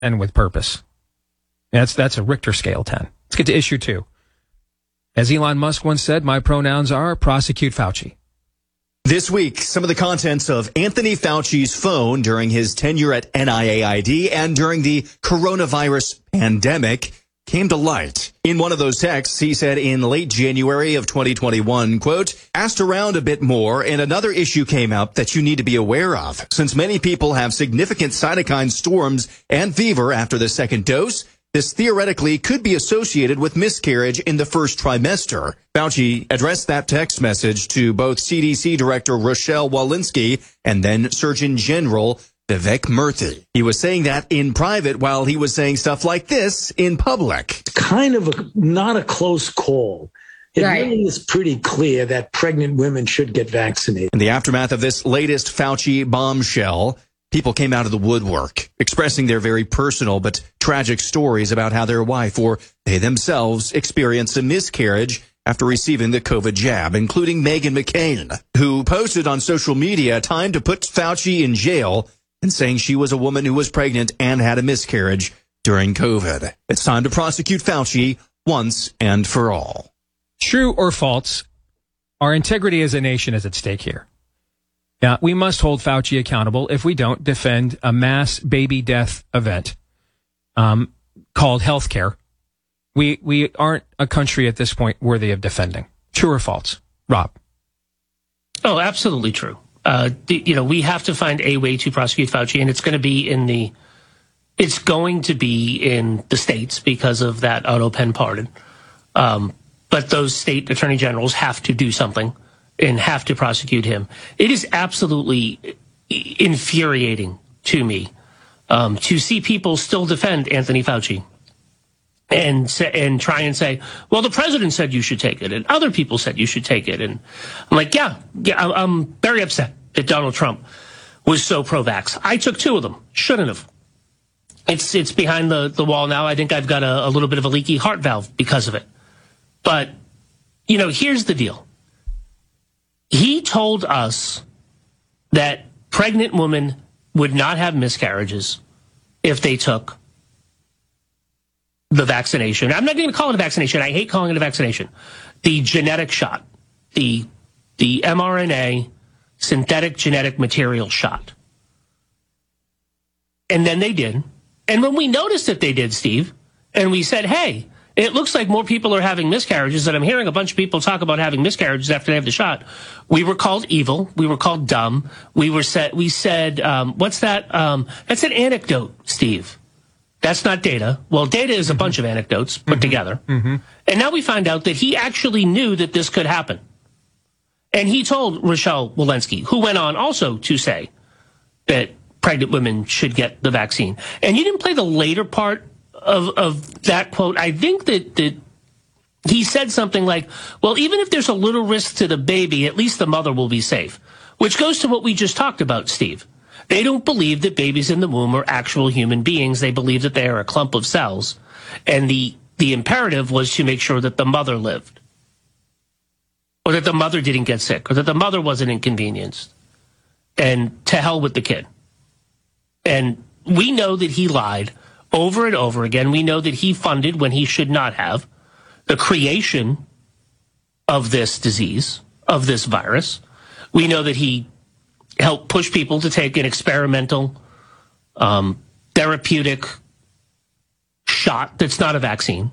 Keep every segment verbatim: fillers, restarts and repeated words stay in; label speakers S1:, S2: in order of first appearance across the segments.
S1: and with purpose. That's that's a Richter scale ten. Let's get to issue two. As Elon Musk once said, my pronouns are prosecute Fauci.
S2: This week, some of the contents of Anthony Fauci's phone during his tenure at N I A I D and during the coronavirus pandemic came to light. In one of those texts, he said in late January of twenty twenty-one, quote, asked around a bit more and another issue came up that you need to be aware of. Since many people have significant cytokine storms and fever after the second dose, this theoretically could be associated with miscarriage in the first trimester. Fauci addressed that text message to both C D C Director Rochelle Walensky and then Surgeon General Vivek Murthy. He was saying that in private while he was saying stuff like this in public.
S3: It's kind of a, not a close call. It
S4: right.
S3: really is pretty clear that pregnant women should get vaccinated.
S2: In the aftermath of this latest Fauci bombshell, people came out of the woodwork, expressing their very personal but tragic stories about how their wife or they themselves experienced a miscarriage after receiving the COVID jab, including Meghan McCain, who posted on social media time to put Fauci in jail and saying she was a woman who was pregnant and had a miscarriage during COVID. It's time to prosecute Fauci once and for all.
S1: True or false, our integrity as a nation is at stake here. Now, we must hold Fauci accountable if we don't defend a mass baby death event um, called healthcare. We we aren't a country at this point worthy of defending. True or false? Rob?
S5: Oh, absolutely true. Uh, the, you know, we have to find a way to prosecute Fauci, and it's going to be in the, it's going to be in the states because of that auto pen pardon. Um, but those state attorney generals have to do something and have to prosecute him. It is absolutely infuriating to me um, to see people still defend Anthony Fauci and say, and try and say, well, the president said you should take it, and other people said you should take it. And I'm like, yeah, yeah, I'm very upset that Donald Trump was so pro-vax. I took two of them. Shouldn't have. It's it's behind the, the wall now. I think I've got a, a little bit of a leaky heart valve because of it. But, you know, here's the deal. He told us that pregnant women would not have miscarriages if they took the vaccination. I'm not going to call it a vaccination. I hate calling it a vaccination. The genetic shot, the the mRNA synthetic genetic material shot. And then they did. And when we noticed that they did, Steve, and we said, hey, it looks like more people are having miscarriages, and I'm hearing a bunch of people talk about having miscarriages after they have the shot. We were called evil. We were called dumb. We were said, we said, um, what's that? Um, that's an anecdote, Steve. That's not data. Well, data is a bunch of anecdotes put mm-hmm. together. Mm-hmm. And now we find out that he actually knew that this could happen. And he told Rochelle Walensky, who went on also to say that pregnant women should get the vaccine. And you didn't play the later part of, of that quote. I think that, that he said something like, well, even if there's a little risk to the baby, at least the mother will be safe, which goes to what we just talked about, Steve. They don't believe that babies in the womb are actual human beings. They believe that they are a clump of cells. And the, the imperative was to make sure that the mother lived, or that the mother didn't get sick, or that the mother wasn't inconvenienced. And to hell with the kid. And we know that he lied over and over again. We know that he funded, when he should not have, the creation of this disease, of this virus. We know that he help push people to take an experimental um, therapeutic shot that's not a vaccine.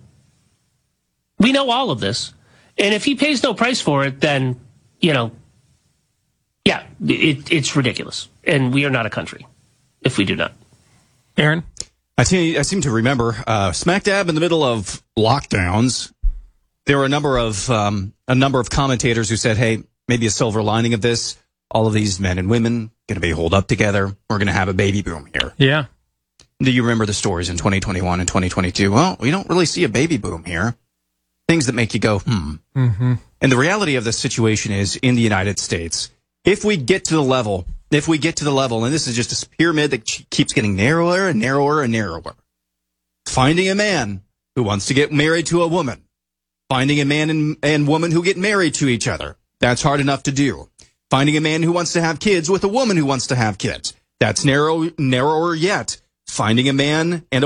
S5: We know all of this. And if he pays no price for it, then, you know, yeah, it, it's ridiculous. And we are not a country if we do not.
S1: Aaron?
S2: I, see, I seem to remember uh, smack dab in the middle of lockdowns, there were a number of um, a number of commentators who said, hey, maybe a silver lining of this, all of these men and women going to be holed up together. We're going to have a baby boom here.
S1: Yeah.
S2: Do you remember the stories in twenty twenty-one and twenty twenty-two? Well, we don't really see a baby boom here. Things that make you go, hmm.
S1: Mm-hmm.
S2: And the reality of the situation is, in the United States, if we get to the level, if we get to the level, and this is just a pyramid that keeps getting narrower and narrower and narrower, finding a man who wants to get married to a woman, finding a man and, and woman who get married to each other, that's hard enough to do. Finding a man who wants to have kids with a woman who wants to have kids, that's narrow, narrower yet. finding a man and a